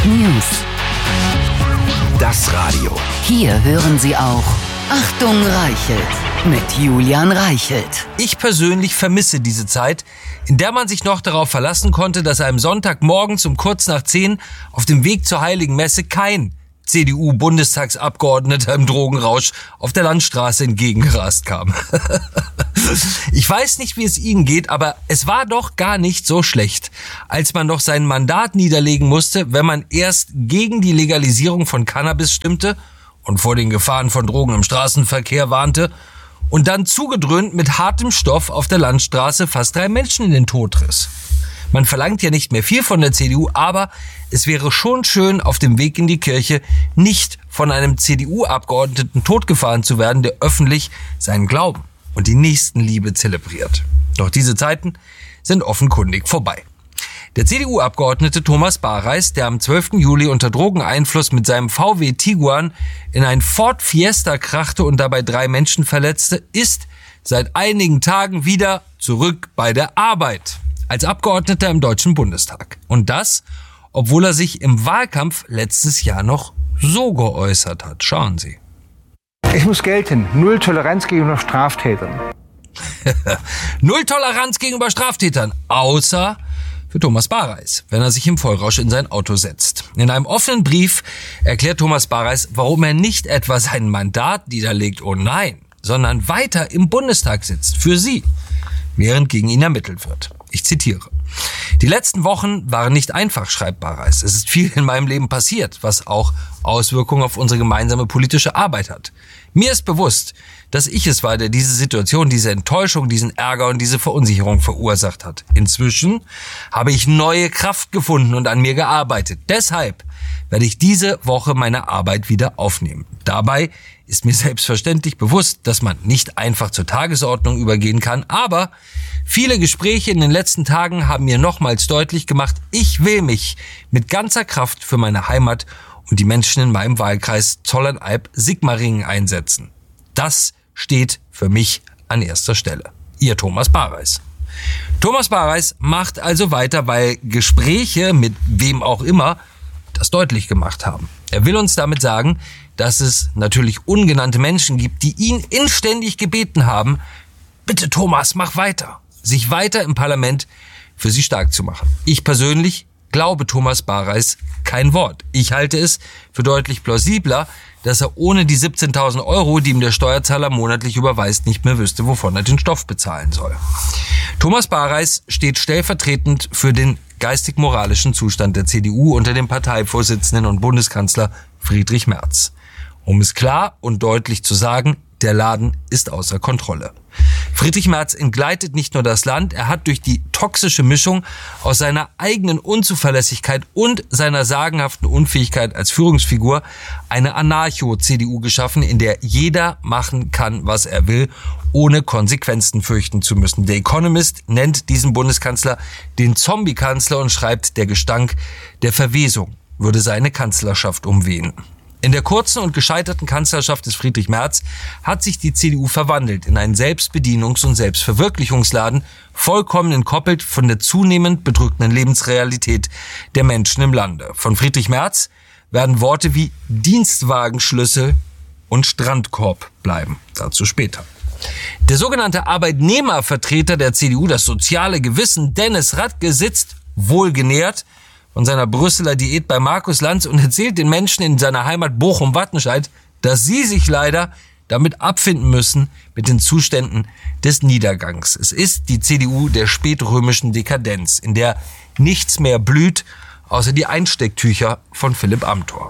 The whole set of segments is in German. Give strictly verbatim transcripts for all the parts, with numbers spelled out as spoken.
News. Das Radio. Hier hören Sie auch Achtung Reichelt mit Julian Reichelt. Ich persönlich vermisse diese Zeit, in der man sich noch darauf verlassen konnte, dass einem Sonntagmorgens um kurz nach zehn auf dem Weg zur Heiligen Messe kein C D U-Bundestagsabgeordneter im Drogenrausch auf der Landstraße entgegengerast kam. Ich weiß nicht, wie es Ihnen geht, aber es war doch gar nicht so schlecht, als man doch sein Mandat niederlegen musste, wenn man erst gegen die Legalisierung von Cannabis stimmte und vor den Gefahren von Drogen im Straßenverkehr warnte und dann zugedröhnt mit hartem Stoff auf der Landstraße fast drei Menschen in den Tod riss. Man verlangt ja nicht mehr viel von der C D U, aber es wäre schon schön, auf dem Weg in die Kirche nicht von einem C D U-Abgeordneten totgefahren zu werden, der öffentlich seinen Glauben und die Nächstenliebe zelebriert. Doch diese Zeiten sind offenkundig vorbei. Der C D U-Abgeordnete Thomas Bareis, der am zwölften Juli unter Drogeneinfluss mit seinem V W Tiguan in ein Ford Fiesta krachte und dabei drei Menschen verletzte, ist seit einigen Tagen wieder zurück bei der Arbeit als Abgeordneter im Deutschen Bundestag. Und das, obwohl er sich im Wahlkampf letztes Jahr noch so geäußert hat. Schauen Sie. Es muss gelten, null Toleranz gegenüber Straftätern. Null Toleranz gegenüber Straftätern, außer für Thomas Bareis, wenn er sich im Vollrausch in sein Auto setzt. In einem offenen Brief erklärt Thomas Bareis, warum er nicht etwa sein Mandat niederlegt, oh nein, sondern weiter im Bundestag sitzt, für Sie, während gegen ihn ermittelt wird. Ich zitiere. Die letzten Wochen waren nicht einfach, schreibt Bareis. Es ist viel in meinem Leben passiert, was auch Auswirkungen auf unsere gemeinsame politische Arbeit hat. Mir ist bewusst, dass ich es war, der diese Situation, diese Enttäuschung, diesen Ärger und diese Verunsicherung verursacht hat. Inzwischen habe ich neue Kraft gefunden und an mir gearbeitet. Deshalb werde ich diese Woche meine Arbeit wieder aufnehmen. Dabei ist mir selbstverständlich bewusst, dass man nicht einfach zur Tagesordnung übergehen kann, aber viele Gespräche in den letzten Tagen haben mir nochmals deutlich gemacht, ich will mich mit ganzer Kraft für meine Heimat und die Menschen in meinem Wahlkreis Zollernalb-Sigmaringen einsetzen. Das steht für mich an erster Stelle. Ihr Thomas Bareis. Thomas Bareis macht also weiter, weil Gespräche mit wem auch immer das deutlich gemacht haben. Er will uns damit sagen, dass es natürlich ungenannte Menschen gibt, die ihn inständig gebeten haben, bitte Thomas, mach weiter, sich weiter im Parlament für sie stark zu machen. Ich persönlich glaube Thomas Bareis kein Wort. Ich halte es für deutlich plausibler, dass er ohne die siebzehntausend Euro, die ihm der Steuerzahler monatlich überweist, nicht mehr wüsste, wovon er den Stoff bezahlen soll. Thomas Bareis steht stellvertretend für den geistig-moralischen Zustand der C D U unter dem Parteivorsitzenden und Bundeskanzler Friedrich Merz. Um es klar und deutlich zu sagen, der Laden ist außer Kontrolle. Friedrich Merz entgleitet nicht nur das Land, er hat durch die toxische Mischung aus seiner eigenen Unzuverlässigkeit und seiner sagenhaften Unfähigkeit als Führungsfigur eine Anarcho-C D U geschaffen, in der jeder machen kann, was er will, ohne Konsequenzen fürchten zu müssen. Der Economist nennt diesen Bundeskanzler den Zombie-Kanzler und schreibt, der Gestank der Verwesung würde seine Kanzlerschaft umwehen. In der kurzen und gescheiterten Kanzlerschaft des Friedrich Merz hat sich die C D U verwandelt in einen Selbstbedienungs- und Selbstverwirklichungsladen, vollkommen entkoppelt von der zunehmend bedrückenden Lebensrealität der Menschen im Lande. Von Friedrich Merz werden Worte wie Dienstwagenschlüssel und Strandkorb bleiben. Dazu später. Der sogenannte Arbeitnehmervertreter der C D U, das soziale Gewissen, Dennis Radke, sitzt wohlgenährt von seiner Brüsseler Diät bei Markus Lanz und erzählt den Menschen in seiner Heimat Bochum-Wattenscheid, dass sie sich leider damit abfinden müssen mit den Zuständen des Niedergangs. Es ist die C D U der spätrömischen Dekadenz, in der nichts mehr blüht, außer die Einstecktücher von Philipp Amthor.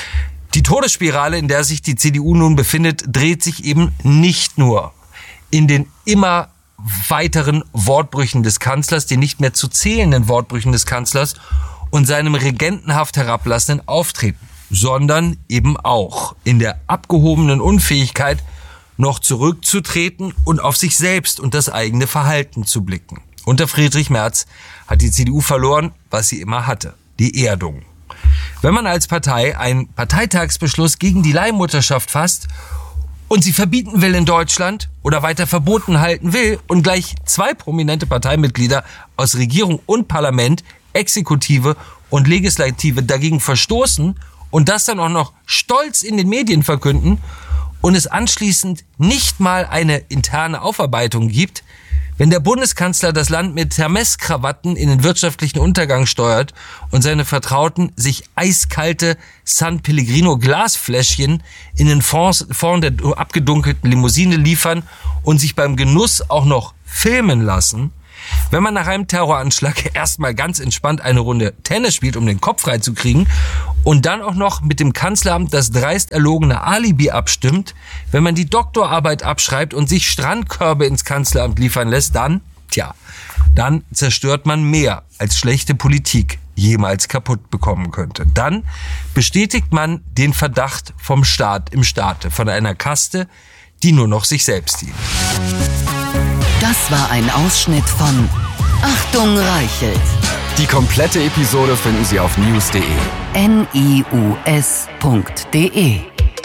Die Todesspirale, in der sich die C D U nun befindet, dreht sich eben nicht nur in den immer weiteren Wortbrüchen des Kanzlers, den nicht mehr zu zählenden Wortbrüchen des Kanzlers und seinem regentenhaft herablassenden Auftreten, sondern eben auch in der abgehobenen Unfähigkeit, noch zurückzutreten und auf sich selbst und das eigene Verhalten zu blicken. Unter Friedrich Merz hat die C D U verloren, was sie immer hatte, die Erdung. Wenn man als Partei einen Parteitagsbeschluss gegen die Leihmutterschaft fasst und sie verbieten will in Deutschland oder weiter verboten halten will und gleich zwei prominente Parteimitglieder aus Regierung und Parlament, Exekutive und Legislative dagegen verstoßen und das dann auch noch stolz in den Medien verkünden und es anschließend nicht mal eine interne Aufarbeitung gibt, wenn der Bundeskanzler das Land mit Hermes-Krawatten in den wirtschaftlichen Untergang steuert und seine Vertrauten sich eiskalte San Pellegrino Glasfläschchen in den Fond der abgedunkelten Limousine liefern und sich beim Genuss auch noch filmen lassen, wenn man nach einem Terroranschlag erstmal ganz entspannt eine Runde Tennis spielt, um den Kopf freizukriegen und dann auch noch mit dem Kanzleramt das dreist erlogene Alibi abstimmt, wenn man die Doktorarbeit abschreibt und sich Strandkörbe ins Kanzleramt liefern lässt, dann, tja, dann zerstört man mehr, als schlechte Politik jemals kaputt bekommen könnte. Dann bestätigt man den Verdacht vom Staat im Staate, von einer Kaste, die nur noch sich selbst dient. Das war ein Ausschnitt von Achtung Reichelt. Die komplette Episode finden Sie auf news punkt de. N I U S punkt de